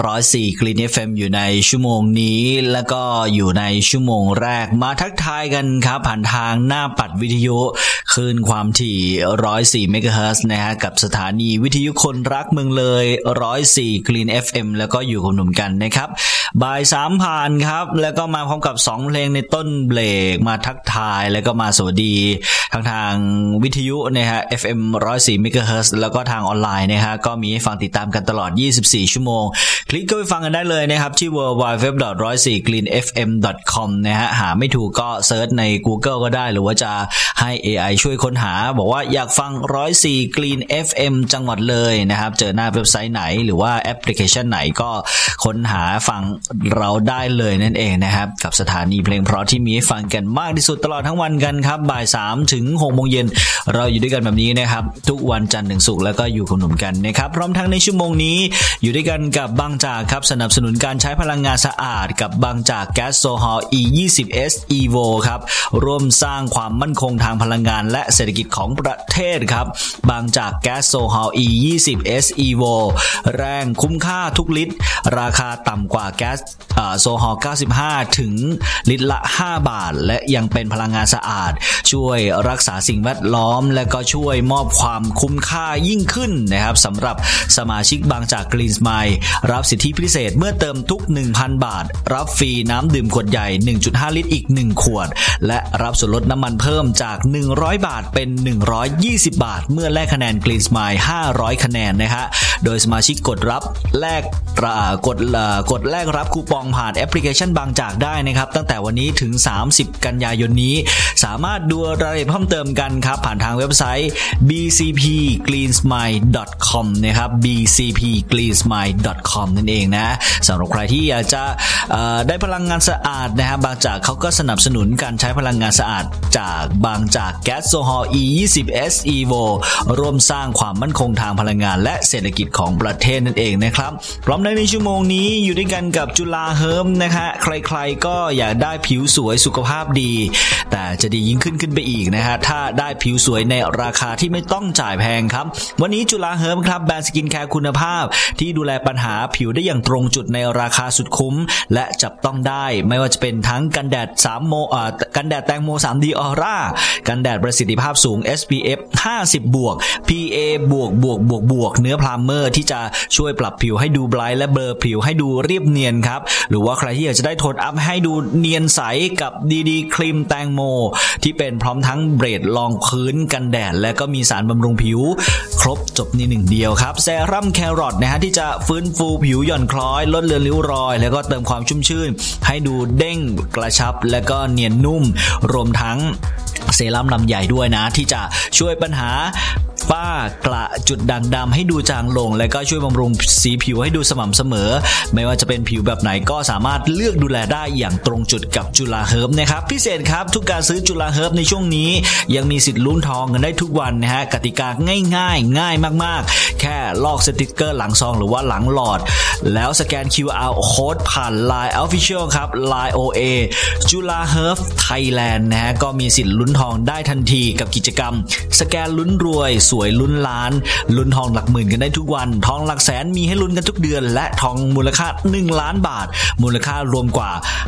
104 Clean FM อยู่ในชั่วโมงนี้แล้วก็อยู่ในชั่วโมงแรกมาทักทายกันครับผ่านทางหน้าปัดวิทยุคลื่นความถี่104 MHz นะฮะกับสถานีวิทยุคนรักเมืองเลย104 Clean FM แล้วก็อยู่กับหนุ่มกันนะครับบ่าย 3 ผ่านครับแล้วก็มาพร้อมกับ2เพลงในต้นเบรกมาทักทายแล้วก็มาสวัสดีทางวิทยุนะฮะ FM 104 MHz แล้วก็ทางออนไลน์นะฮะก็มีให้ฟังติดตามกันตลอด24ชั่วโมงคลิกเข้าไปฟังกันได้เลยนะครับที่ www.104cleanfm.com นะฮะหาไม่ถูกก็เซิร์ชใน Google ก็ได้หรือว่าจะให้ AI ช่วยค้นหาบอกว่าอยากฟัง104 Clean FM จังหวัดเลยนะครับเจอหน้าเว็บไซต์ไหนหรือว่าแอปพลิเคชันไหนก็ค้นหาฟังเราได้เลยนั่นเองนะครับกับสถานีเพลงเพราะที่มีให้ฟังกันมากที่สุดตลอดทั้งวันกันครับบ่าย 3 ถึง 6 โมงเย็นเราอยู่ด้วยกันแบบนี้นะครับทุกวันจันทร์ถึงศุกร์แล้วก็อยู่กับหนุ่มกันนะครับพร้อมทั้งในชั่วโมงนี้อยู่ด้วยกันกับบางจากครับสนับสนุนการใช้พลังงานสะอาดกับบางจากแก๊สโซฮอล E20S Evo ครับร่วมสร้างความมั่นคงทางพลังงานและเศรษฐกิจของประเทศครับบางจากแก๊สโซฮอล E20S Evo แรงคุ้มค่าทุกลิตรราคาต่ำกว่าแก๊สโซฮอล95ถึงลิตรละ5บาทและยังเป็นพลังงานสะอาดช่วยรักษาสิ่งแวดล้อมและก็ช่วยมอบความคุ้มค่ายิ่งขึ้นนะครับสำหรับสมาชิกบางจาก Green Smile รับสิทธิพิเศษเมื่อเติมทุก 1,000 บาทรับฟรีน้ำดื่มขวดใหญ่ 1.5 ลิตรอีก1ขวดและรับส่วนลดน้ำมันเพิ่มจาก100บาทเป็น120บาทเมื่อแลกคะแนน Green Smile 500คะแนนนะฮะโดยสมาชิกกดแลกรับคูปองผ่านแอปพลิเคชันบางจากได้นะครับตั้งแต่วันนี้ถึง30กันยายนนี้สามารถดูรายละเอียดเพิ่มเติมกันครับผ่านทางเว็บไซต์ bcpgreensmile.com นะครับ bcpgreensmile.com นั่นเองนะสำหรับใครที่อยากจะได้พลังงานสะอาดนะครับบางจากเขาก็สนับสนุนการใช้พลังงานสะอาดจากบางจากแก๊สโซฮอล E20S Evo ร่วมสร้างความมั่นคงทางพลังงานและเศรษฐกิจของประเทศนั่นเองนะครับพร้อมในชั่วโมงนี้อยู่ด้วยกันกับจุฬาเฮิร์บนะฮะใครๆก็อยากได้ผิวสวยสุขภาพดีแต่จะดียิ่งขึ้นไปอีกนะฮะถ้าได้ผิวสวยในราคาที่ไม่ต้องจ่ายแพงครับวันนี้จุฬาเฮิร์บครับแบรนด์สกินแคร์คุณภาพที่ดูแลปัญหาผิวได้อย่างตรงจุดในราคาสุดคุ้มและจับต้องได้ไม่ว่าจะเป็นทั้งกันแดดกันแดดแตงโม 3D Aura กันแดดประสิทธิภาพสูง SPF 50 บวก PA บวกเนื้อพรามเมอร์ที่จะช่วยปรับผิวให้ดูไบรท์และเบลอผิวให้ดูเรียบเนียนครับหรือว่าใครที่อยากจะได้โทนอัพให้ดูเนียนใสกับดีครีมแตงโมที่เป็นพร้อมทั้งเบรดรองพื้นกันแดดและก็มีสารบำรุงผิวครบจบในหนึ่งเดียวครับเซรั่มแครอทนะฮะที่จะฟื้นฟูผิวหย่อนคล้อยลดเลือนริ้วรอยแล้วก็เติมความชุ่มชื่นให้ดูเด้งกระชับและก็เนียนนุ่มรวมทั้งเซรั่มลำใหญ่ด้วยนะที่จะช่วยปัญหาฝ้ากระจุดด่างดำให้ดูจางลงและก็ช่วยบำรุงสีผิวให้ดูสม่ำเสมอไม่ว่าจะเป็นผิวแบบไหนก็สามารถเลือกดูแลได้อย่างตรงจุดกับจุฬาเฮิร์บนะครับพิเศษครับทุกการซื้อจุฬาเฮิร์บในช่วงนี้ยังมีสิทธิ์ลุ้นทองกันได้ทุกวันนะฮะกติกาง่ายมากๆแค่ลอกสติกเกอร์หลังซองหรือว่าหลังหลอดแล้วสแกน QR Code ผ่าน Line Official ครับ Line OA จุฬาเฮิร์บไทยแลนด์นะฮะก็มีสิทธิ์ลุ้นทองได้ทันทีกับกิจกรรมสแกนลุ้นรวยสวยลุ้นล้านลุ้นทองหลักหมื่นกันได้ทุกวันทองหลักแสนมีให้ลุ้นกันทุกเดือนและทองมูลค่า1ล้านบาทมูลค่ารวมกว่า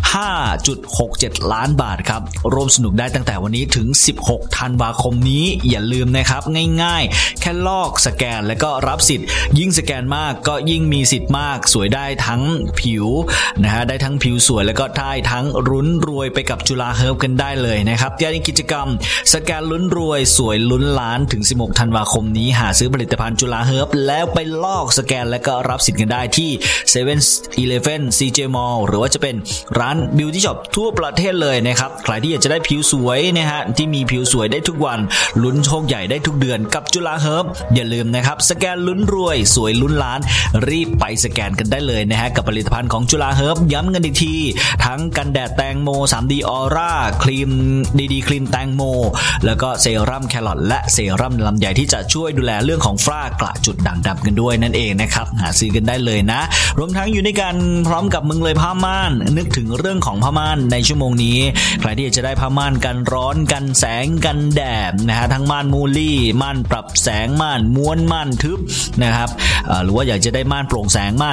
5.67 ล้านบาทครับร่วมสนุกได้ตั้งแต่วันนี้ถึง16ธันวาคมนี้อย่าลืมนะครับง่ายๆแค่ลอกสแกนแล้วก็รับสิทธิ์ยิ่งสแกนมากก็ยิ่งมีสิทธิ์มากสวยได้ทั้งผิวนะฮะได้ทั้งผิวสวยแล้วก็ได้ทั้งลุ้นรวยไปกับจุฬาเฮิร์บกันได้เลยนะครับในกิจกรรมสแกนลุ้นรวยสวยลุ้นล้านถึง16ธันวาคมนี้หาซื้อผลิตภัณฑ์จุฬาเฮิร์บแล้วไปลอกสแกนแล้วก็รับสิทธิ์กันได้ที่ 7-Eleven CJ Mall หรือว่าจะเป็นร้าน Beauty Shop ทั่วประเทศเลยนะครับใครที่อยากจะได้ผิวสวยนะฮะที่มีผิวสวยได้ทุกวันลุ้นโชคใหญ่ได้ทุกเดือนกับจุฬาเฮิร์บอย่าลืมนะครับสแกนลุ้นรวยสวยลุ้นล้านรีบไปสแกนกันได้เลยนะฮะกับผลิตภัณฑ์ของจุฬาเฮิร์บย้ำกันอีกทีทั้งกันแดดแตงโม 3D Aura ครีมดีครีมแตงโมแล้วก็เซรั่มแครอทและเซรั่มลำไยที่จะช่วยดูแลเรื่องของฝ้ากระจุดด่างดำกันด้วยนั่นเองนะครับหาซื้อกันได้เลยนะรวมทั้งอยู่ในการพร้อมกับมึงเลยผ้าม่านนึกถึงเรื่องของผ้าม่านในชั่วโมงนี้ใครที่จะได้ผ้าม่านกันร้อนกันแสงกันแดดนะฮะทั้งม่านมูลี่ม่านปรับแสงม่านม้วนม่านทึบนะครับหรือว่าอยากจะได้ม่านโปร่งแสงม่าน